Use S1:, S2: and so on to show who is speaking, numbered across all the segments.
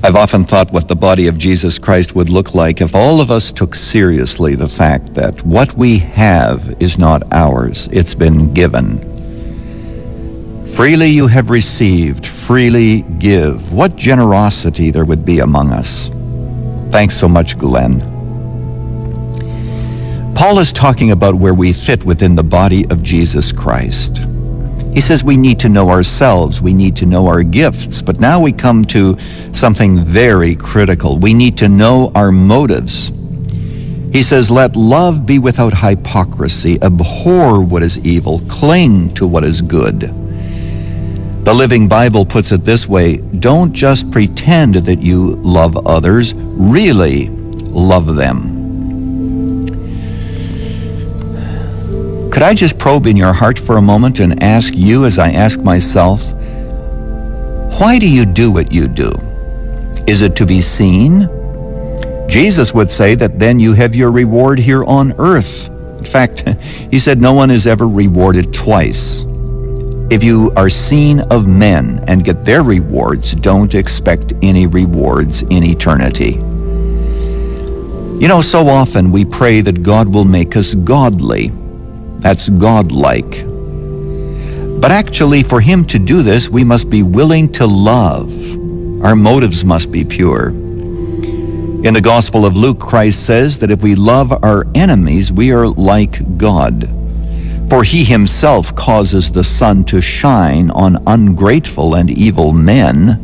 S1: I've often thought what the body of Jesus Christ would look like if all of us took seriously the fact that what we have is not ours, it's been given. Freely you have received, freely give. What generosity there would be among us. Thanks so much, Glenn. Paul is talking about where we fit within the body of Jesus Christ. He says we need to know ourselves, we need to know our gifts, but now we come to something very critical. We need to know our motives. He says, let love be without hypocrisy, abhor what is evil, cling to what is good. The Living Bible puts it this way, don't just pretend that you love others, really love them. Could I just probe in your heart for a moment and ask you as I ask myself, why do you do what you do? Is it to be seen? Jesus would say that then you have your reward here on earth. In fact, he said no one is ever rewarded twice. If you are seen of men and get their rewards, don't expect any rewards in eternity. You know, so often we pray that God will make us godly. That's godlike. But actually, for him to do this, we must be willing to love. Our motives must be pure. In the Gospel of Luke, Christ says that if we love our enemies, we are like God. For he himself causes the sun to shine on ungrateful and evil men.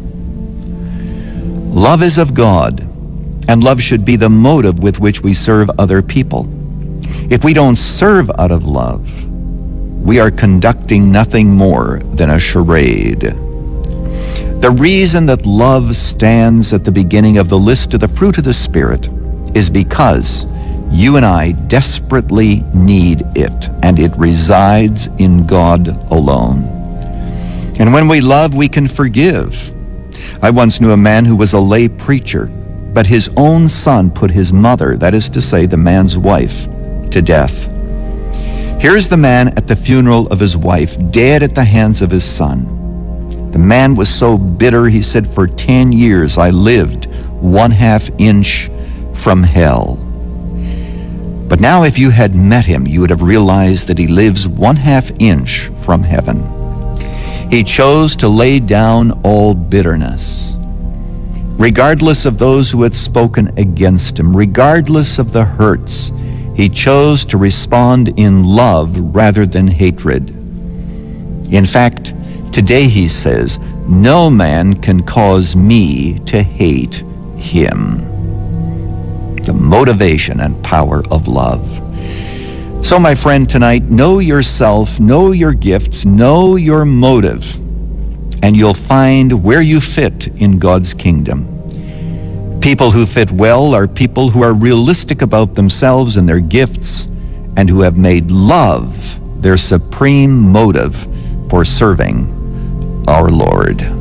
S1: Love is of God, and love should be the motive with which we serve other people. If we don't serve out of love, we are conducting nothing more than a charade. The reason that love stands at the beginning of the list of the fruit of the Spirit is because you and I desperately need it, and it resides in God alone. And when we love, we can forgive. I once knew a man who was a lay preacher, but his own son put his mother, that is to say, the man's wife, to death. Here's the man at the funeral of his wife, dead at the hands of his son. The man was so bitter, he said, for 10 years I lived 1/2 inch from hell. But now if you had met him, you would have realized that he lives 1/2 inch from heaven. He chose to lay down all bitterness, regardless of those who had spoken against him, regardless of the hurts. He chose to respond in love rather than hatred. In fact, today he says, no man can cause me to hate him. The motivation and power of love. So my friend, tonight, know yourself, know your gifts, know your motive, and you'll find where you fit in God's kingdom. People who fit well are people who are realistic about themselves and their gifts, and who have made love their supreme motive for serving our Lord.